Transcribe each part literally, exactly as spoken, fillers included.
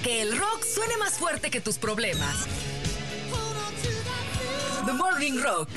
que el rock suene más fuerte que tus problemas. The Morning Rock.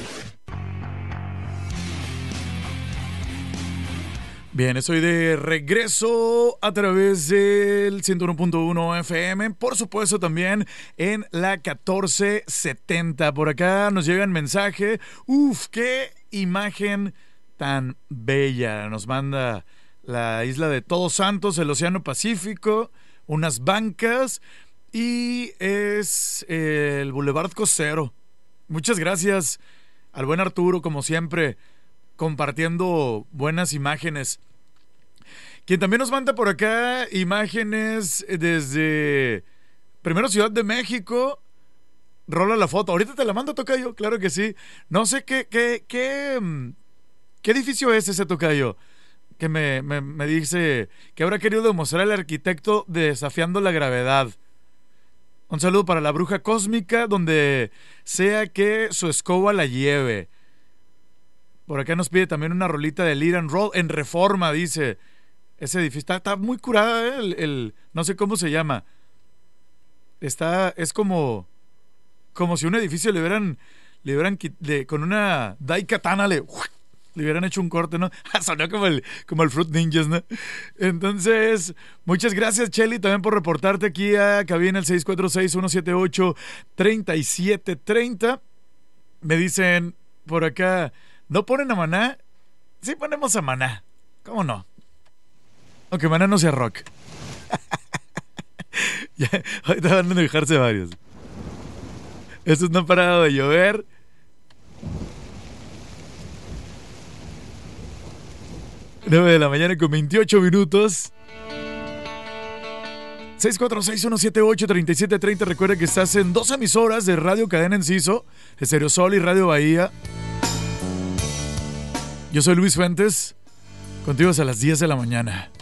Bien, estoy de regreso a través del ciento uno punto uno F M, por supuesto también en la catorce setenta. Por acá nos llega un mensaje. Uf, qué imagen tan bella. Nos manda la isla de Todos Santos, el Océano Pacífico, unas bancas y es el Boulevard Costero. Muchas gracias al buen Arturo, como siempre, compartiendo buenas imágenes. Quien también nos manda por acá imágenes desde primero Ciudad de México. Rola la foto. Ahorita te la mando, tocayo, claro que sí. No sé qué qué qué, qué edificio es ese, tocayo, que me, me, me dice que habrá querido demostrar el arquitecto de Desafiando la Gravedad. Un saludo para la bruja cósmica, donde sea que su escoba la lleve. Por acá nos pide también una rolita de Lead and Roll en Reforma, dice. Ese edificio está, está muy curada, ¿eh? el, el, no sé cómo se llama. Está, es como, como si un edificio le hubieran, le hubieran le, con una daikatana le, le hubieran hecho un corte, ¿no? Sonó como el, como el Fruit Ninjas, ¿no? Entonces, muchas gracias, Chely, también por reportarte aquí a cabina el seis cuatro seis, uno siete ocho, tres siete tres cero. Me dicen por acá, ¿no ponen a Maná? Sí ponemos a Maná, ¿cómo no? Aunque Maná no sea rock. Ya, ahorita van a enojarse varios. Estos no han parado de llover. nueve de la mañana con veintiocho minutos. seis cuatro seis, uno siete ocho, tres siete tres cero. Recuerda que estás en dos emisoras de Radio Cadena Enciso, Estéreo Sol y Radio Bahía. Yo soy Luis Fuentes. Contigo hasta las diez de la mañana.